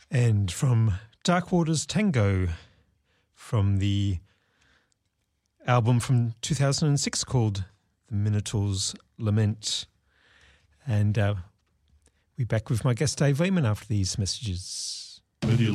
And from Dark Waters Tango, from the album from 2006 called The Minotaur's Lament. And we're back with my guest Dave Wayman after these messages. Radio